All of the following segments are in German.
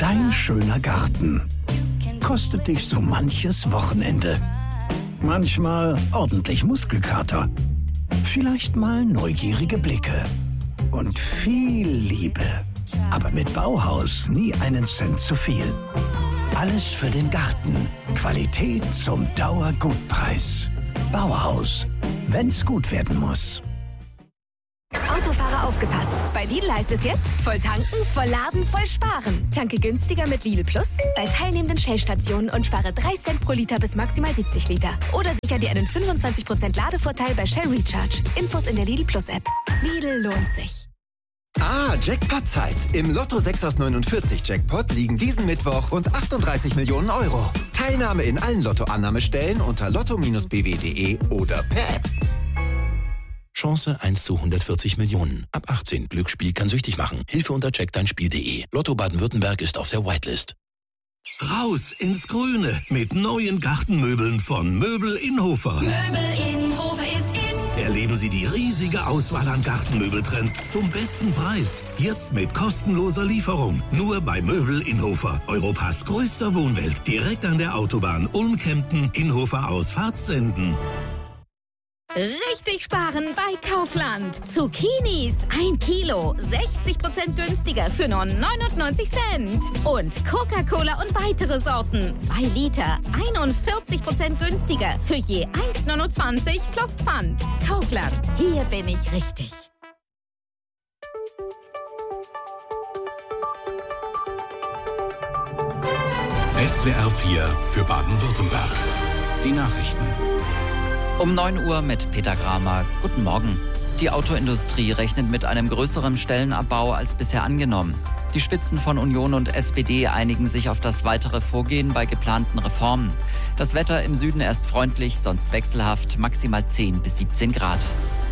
Dein schöner Garten kostet dich so manches Wochenende. Manchmal ordentlich Muskelkater. Vielleicht mal neugierige Blicke. Und viel Liebe. Aber mit Bauhaus nie einen Cent zu viel. Alles für den Garten. Qualität zum Dauergutpreis. Bauhaus. Wenn's gut werden muss. Autofahrer aufgepasst. Bei Lidl heißt es jetzt, voll tanken, voll laden, voll sparen. Tanke günstiger mit Lidl Plus bei teilnehmenden Shell-Stationen und spare 3 Cent pro Liter bis maximal 70 Liter. Oder sicher dir einen 25% Ladevorteil bei Shell Recharge. Infos in der Lidl Plus App. Lidl lohnt sich. Jackpot-Zeit. Im Lotto 6 aus 49 Jackpot liegen diesen Mittwoch rund 38 Millionen Euro. Teilnahme in allen Lotto-Annahmestellen unter lotto-bw.de oder per App. Chance 1 zu 140 Millionen. Ab 18. Glücksspiel kann süchtig machen. Hilfe unter checkdeinspiel.de. Lotto Baden-Württemberg ist auf der Whitelist. Raus ins Grüne mit neuen Gartenmöbeln von Möbel Inhofer. Möbel Inhofer ist in. Erleben Sie die riesige Auswahl an Gartenmöbeltrends zum besten Preis. Jetzt mit kostenloser Lieferung. Nur bei Möbel Inhofer. Europas größter Wohnwelt. Direkt an der Autobahn Ulm-Kempten, Inhofer aus Fahrtsenden. Richtig sparen bei Kaufland. Zucchinis 1 Kilo, 60% günstiger für nur 99 Cent. Und Coca-Cola und weitere Sorten, 2 Liter, 41% günstiger für je 1,29 plus Pfand. Kaufland, hier bin ich richtig. SWR 4 für Baden-Württemberg. Die Nachrichten. Um 9 Uhr mit Peter Kramer. Guten Morgen. Die Autoindustrie rechnet mit einem größeren Stellenabbau als bisher angenommen. Die Spitzen von Union und SPD einigen sich auf das weitere Vorgehen bei geplanten Reformen. Das Wetter im Süden erst freundlich, sonst wechselhaft, maximal 10 bis 17 Grad.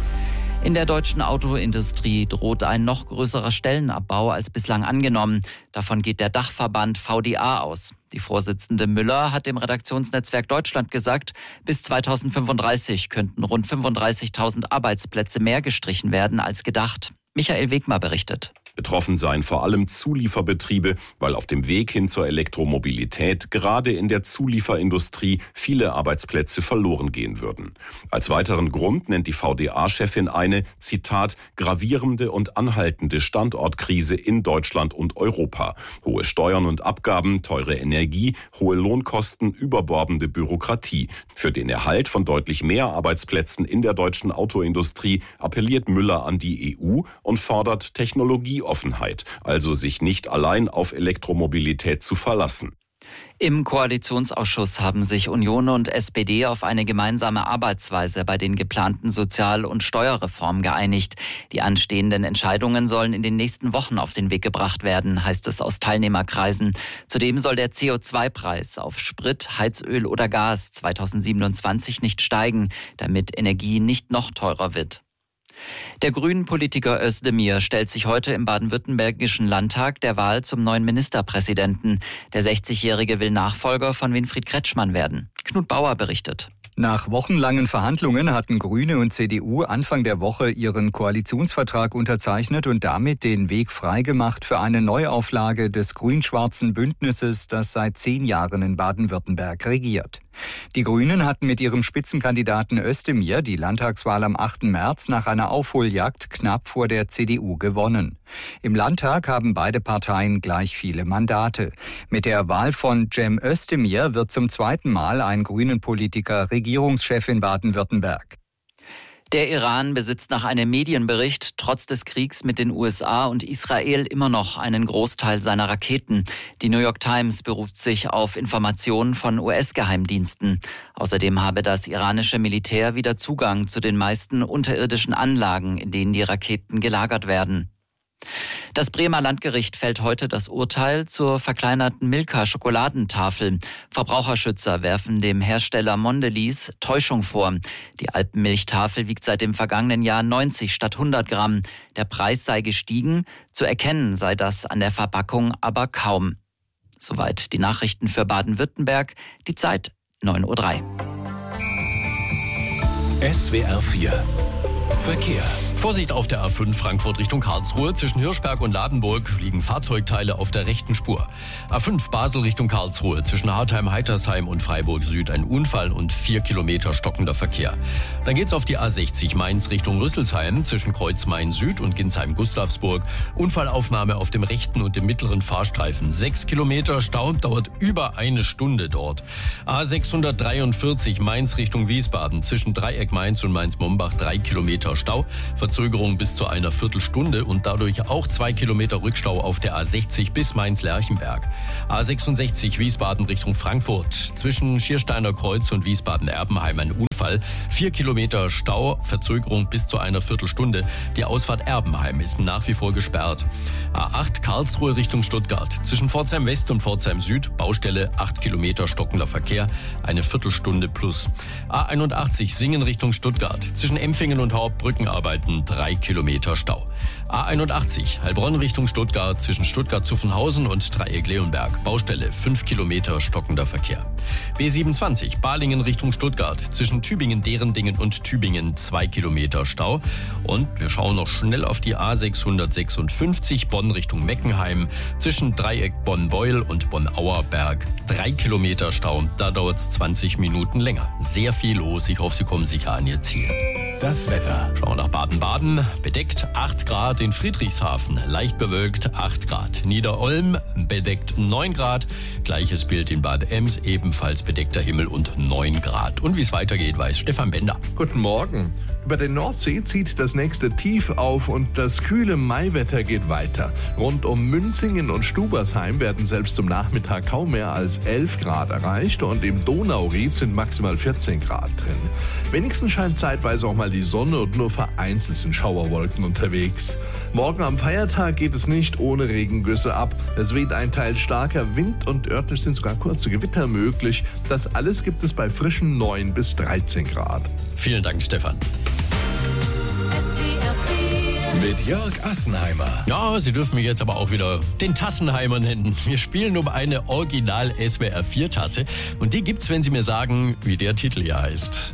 In der deutschen Autoindustrie droht ein noch größerer Stellenabbau als bislang angenommen. Davon geht der Dachverband VDA aus. Die Vorsitzende Müller hat dem Redaktionsnetzwerk Deutschland gesagt, bis 2035 könnten rund 35.000 Arbeitsplätze mehr gestrichen werden als gedacht. Michael Wegmar berichtet. Betroffen seien vor allem Zulieferbetriebe, weil auf dem Weg hin zur Elektromobilität gerade in der Zulieferindustrie viele Arbeitsplätze verloren gehen würden. Als weiteren Grund nennt die VDA-Chefin eine, Zitat, gravierende und anhaltende Standortkrise in Deutschland und Europa. Hohe Steuern und Abgaben, teure Energie, hohe Lohnkosten, überbordende Bürokratie. Für den Erhalt von deutlich mehr Arbeitsplätzen in der deutschen Autoindustrie appelliert Müller an die EU und fordert Technologieoffenheit, also sich nicht allein auf Elektromobilität zu verlassen. Im Koalitionsausschuss haben sich Union und SPD auf eine gemeinsame Arbeitsweise bei den geplanten Sozial- und Steuerreformen geeinigt. Die anstehenden Entscheidungen sollen in den nächsten Wochen auf den Weg gebracht werden, heißt es aus Teilnehmerkreisen. Zudem soll der CO2-Preis auf Sprit, Heizöl oder Gas 2027 nicht steigen, damit Energie nicht noch teurer wird. Der Grünen-Politiker Özdemir stellt sich heute im baden-württembergischen Landtag der Wahl zum neuen Ministerpräsidenten. Der 60-Jährige will Nachfolger von Winfried Kretschmann werden. Knut Bauer berichtet. Nach wochenlangen Verhandlungen hatten Grüne und CDU Anfang der Woche ihren Koalitionsvertrag unterzeichnet und damit den Weg freigemacht für eine Neuauflage des grün-schwarzen Bündnisses, das seit 10 Jahren in Baden-Württemberg regiert. Die Grünen hatten mit ihrem Spitzenkandidaten Özdemir die Landtagswahl am 8. März nach einer Aufholjagd knapp vor der CDU gewonnen. Im Landtag haben beide Parteien gleich viele Mandate. Mit der Wahl von Cem Özdemir wird zum 2. Mal ein Grünen-Politiker Regierungschef in Baden-Württemberg. Der Iran besitzt nach einem Medienbericht trotz des Kriegs mit den USA und Israel immer noch einen Großteil seiner Raketen. Die New York Times beruft sich auf Informationen von US-Geheimdiensten. Außerdem habe das iranische Militär wieder Zugang zu den meisten unterirdischen Anlagen, in denen die Raketen gelagert werden. Das Bremer Landgericht fällt heute das Urteil zur verkleinerten Milka-Schokoladentafel. Verbraucherschützer werfen dem Hersteller Mondelez Täuschung vor. Die Alpenmilchtafel wiegt seit dem vergangenen Jahr 90 statt 100 Gramm. Der Preis sei gestiegen, zu erkennen sei das an der Verpackung aber kaum. Soweit die Nachrichten für Baden-Württemberg. Die Zeit 9:03 Uhr. SWR 4 Verkehr. Vorsicht auf der A5 Frankfurt Richtung Karlsruhe. Zwischen Hirschberg und Ladenburg liegen Fahrzeugteile auf der rechten Spur. A5 Basel Richtung Karlsruhe. Zwischen Hartheim-Heitersheim und Freiburg Süd ein Unfall und 4 Kilometer stockender Verkehr. Dann geht's auf die A60 Mainz Richtung Rüsselsheim. Zwischen Kreuz Main Süd und Ginsheim-Gustavsburg. Unfallaufnahme auf dem rechten und dem mittleren Fahrstreifen. 6 Kilometer Stau, dauert über eine Stunde dort. A643 Mainz Richtung Wiesbaden. Zwischen Dreieck Mainz und Mainz-Mombach 3 Kilometer Stau. Verzögerung bis zu einer Viertelstunde und dadurch auch 2 Kilometer Rückstau auf der A60 bis Mainz-Lerchenberg. A66 Wiesbaden Richtung Frankfurt. Zwischen Schiersteiner Kreuz und Wiesbaden-Erbenheim ein Unfall. 4 Kilometer Stau, Verzögerung bis zu einer Viertelstunde. Die Ausfahrt Erbenheim ist nach wie vor gesperrt. A8 Karlsruhe Richtung Stuttgart. Zwischen Pforzheim West und Pforzheim Süd, Baustelle 8 Kilometer stockender Verkehr, eine Viertelstunde plus. A81 Singen Richtung Stuttgart. Zwischen Empfingen und Hauptbrücken arbeiten 3 Kilometer Stau. A81 Heilbronn Richtung Stuttgart. Zwischen Stuttgart-Zuffenhausen und Dreieck-Leonberg, Baustelle 5 Kilometer stockender Verkehr. B27 Balingen Richtung Stuttgart. Zwischen Tübingen, Derendingen und Tübingen 2 Kilometer Stau. Und wir schauen noch schnell auf die A656 Bonn Richtung Meckenheim. Zwischen Dreieck Bonn-Beul und Bonn-Auerberg 3 Kilometer Stau. Da dauert es 20 Minuten länger. Sehr viel los. Ich hoffe, Sie kommen sicher an Ihr Ziel. Das Wetter. Schauen wir nach Baden-Baden. Bedeckt 8 Grad in Friedrichshafen. Leicht bewölkt 8 Grad. Niederolm bedeckt 9 Grad. Gleiches Bild in Bad Ems. Ebenfalls bedeckter Himmel und 9 Grad. Und wie es weitergeht, weiß Stefan Bender. Guten Morgen. Über der Nordsee zieht das nächste Tief auf und das kühle Maiwetter geht weiter. Rund um Münzingen und Stubersheim werden selbst zum Nachmittag kaum mehr als 11 Grad erreicht und im Donauried sind maximal 14 Grad drin. Wenigstens scheint zeitweise auch mal die Sonne und nur vereinzelt sind Schauerwolken unterwegs. Morgen am Feiertag geht es nicht ohne Regengüsse ab. Es weht ein Teil starker Wind und örtlich sind sogar kurze Gewitter möglich. Das alles gibt es bei frischen 9 bis 13 Grad. Vielen Dank, Stefan. Mit Jörg Assenheimer. Ja, Sie dürfen mich jetzt aber auch wieder den Tassenheimer nennen. Wir spielen um eine Original-SWR4-Tasse. Und die gibt's, wenn Sie mir sagen, wie der Titel hier heißt.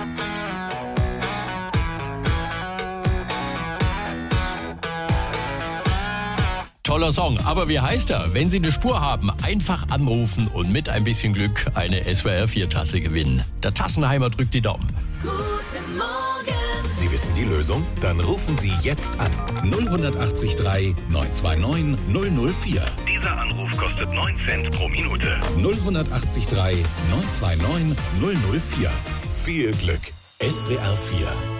Toller Song, aber wie heißt er? Wenn Sie eine Spur haben, einfach anrufen und mit ein bisschen Glück eine SWR4-Tasse gewinnen. Der Tassenheimer drückt die Daumen. Guten Morgen. Sie wissen die Lösung? Dann rufen Sie jetzt an. 0183 929 004. Dieser Anruf kostet 9 Cent pro Minute. 0183 929 004. Viel Glück. SWR4